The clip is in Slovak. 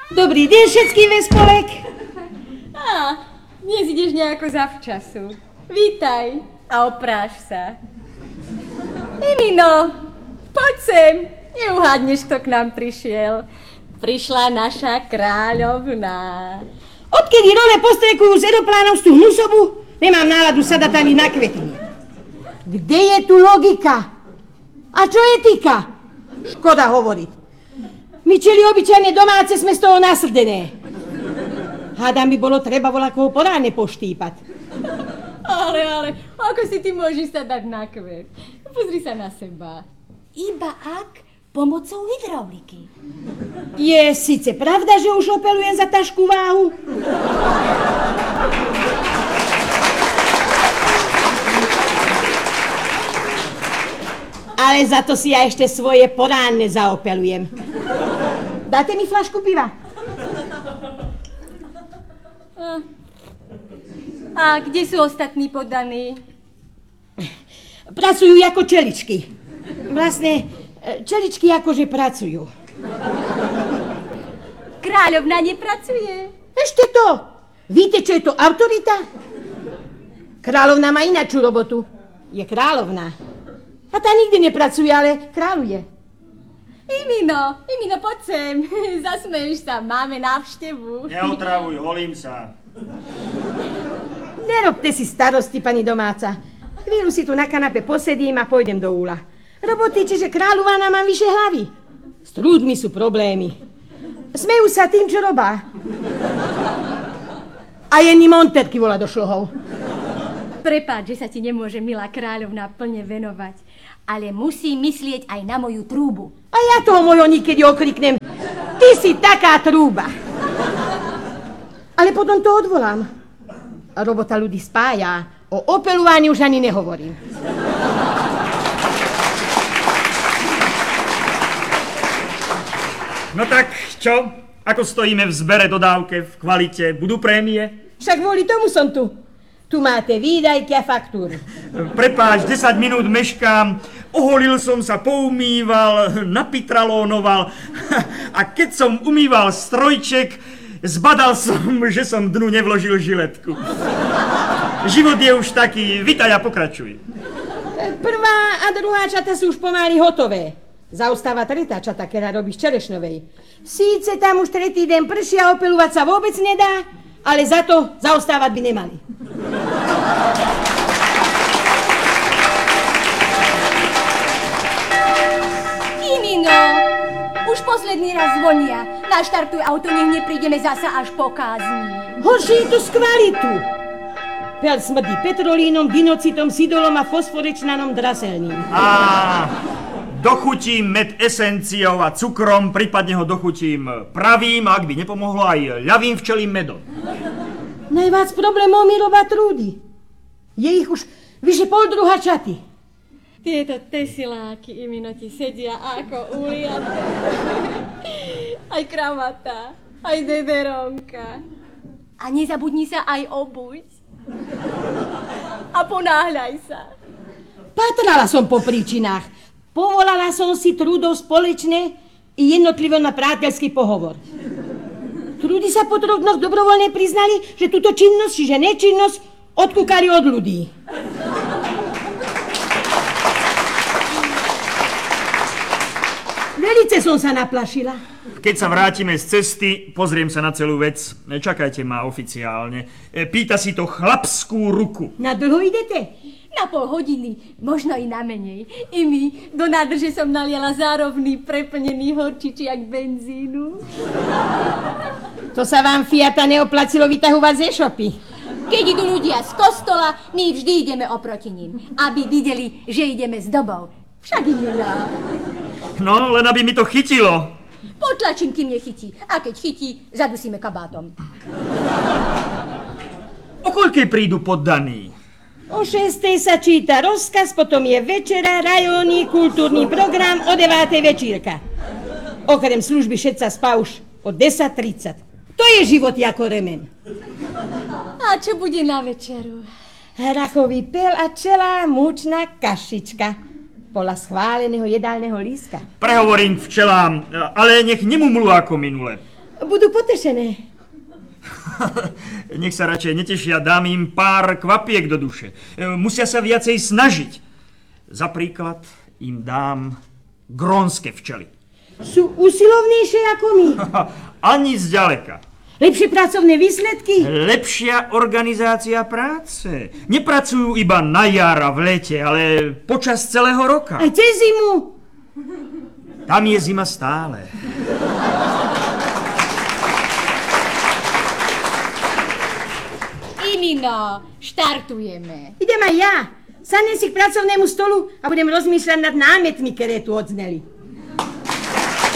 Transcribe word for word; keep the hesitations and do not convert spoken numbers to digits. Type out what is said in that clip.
Dobrý deň všetkým ve spolek. Á, dnes ideš nejako zavčasu. Vítaj a opráš sa. Emino, poď sem. Neuhádneš, kto k nám prišiel. Prišla naša kráľovná. Odkedy role postrekujú z aeroplánov z tú hnusobu, nemám náladu sadať ani na kvetiny. Kde je tu logika? A čo etika? Škoda hovoriť. My čeli obyčajne domáce sme z toho nasrdené. Hádam by bolo treba voľakoho poráne poštípať. Ale, ale, ako si ty môžeš sa dať na kvet? Pozri sa na seba. Iba ak pomocou hydrauliky. Je síce pravda, že už opelujem za tašku váhu? Ale za to si ja ešte svoje poránne zaopelujem. Dáte mi fľašku piva? A, a kde sú ostatní poddaní? Pracujú ako čeličky. Vlastne, čeličky akože pracujú. Kráľovna nepracuje. Ešte to. Víte, čo je to autorita? Kráľovna má inačú robotu. Je kráľovná. A tá nikdy nepracuje, ale kráľuje. Emino, Emino, poď sem. Zasmeješ sa, máme návštevu. Neotravuj, holím sa. Nerobte si starosti, pani domáca. Chvíľu si tu na kanape posedím a pôjdem do úla. Roboty, čiže kráľovná mám vyše hlavy. S trúdmi sú problémy. Smejú sa tým, čo robá. A Jenny Monterky volá do šlohov. Prepáč, že sa ti nemôže milá kráľovná plne venovať, ale musí myslieť aj na moju trúbu. A ja toho mojho niekedy okriknem. Ty si taká trúba. Ale potom to odvolám. Robota ľudí spája. O opelovaní už ani nehovorím. No tak, čo? Ako stojíme v zbere, dodávke, v kvalite? Budú prémie? Však kvôli tomu som tu. Tu máte výdajky a faktúry. Prepáč, desať minút meškám. Oholil som sa, poumýval, napitralónoval. A keď som umýval strojček, zbadal som, že som dnu nevložil žiletku. Život je už taký. Vitaj a pokračuj. Prvá a druhá čata sú už pomaly hotové. Zaostáva tretá čata, ktorá robí z čerešnovej. Síce tam už tretí deň pršia, opelovať sa vôbec nedá, ale za to zaostávať by nemali. Emino, už posledný raz zvonia. Naštartuj auto, nech neprídeme zasa až po kázni. Horšie je to z kvalitu. Pel smrdí petrolínom, dinocitom, sidolom a fosforečnanom draselním. A dochutím med esenciou a cukrom, prípadne ho dochutím pravým, ak by nepomohlo aj ľavým včelím medom. Najviac problémov mi robá trúdy. Je ich už vyše pol druha čaty. Tieto tesiláky, Emino, ti sedia ako uliaté. Aj kravata, aj dederonka. A nezabudni sa aj obuť. A ponáhľaj sa. Patrala som po príčinách. Povolala som si trúdov spoločne i jednotlivo na priateľský pohovor. Trúdy sa po troch dnoch dobrovoľne priznali, že túto činnosť, čiže nečinnosť, odkúkali od ľudí. Velice som sa naplašila. Keď sa vrátime z cesty, pozriem sa na celú vec. Čakajte ma oficiálne. Pýta si to chlapskú ruku. Na dlho idete? Na pol hodiny, možno i na menej. I mi do nádrže som naliala zárovný preplnený horčičiak benzínu. To sa vám Fiata neoplatilo vytahovať z e-shopy. Keď idú ľudia z kostola, my vždy ideme oproti ním, aby videli, že ideme s dobou. Však im nedá. No, len aby mi to chytilo. Potlačím, kým nechytí. A keď chytí, zadusíme kabátom. O koľkej prídu poddaní? O šestej sa číta rozkaz, potom je večera, rajónny, kultúrny program, o devátej večírka. Okrem služby všetca spá už o desať tridsať. To je život ako remen. A čo bude na večeru? Hrachový pel a čelá múčna kašička. Podľa schváleného jedálneho lístka. Prehovorím k včelám, ale nech nemumlú ako minule. budú potešené. Nech sa radšej netešia, dám im pár kvapiek do duše. Musia sa viacej snažiť. Za príklad im dám grónske včely. Sú usilovnejšie ako my. Ani zďaleka. Lepšie pracovné výsledky. Lepšia organizácia práce. Nepracujú iba na jar a v lete, ale počas celého roka. Aj cez zimu. Tam je zima stále. Inino, štartujeme. Idem aj ja. Sadnem si k pracovnému stolu a budem rozmýšľať nad námetmi, ktoré tu odzneli.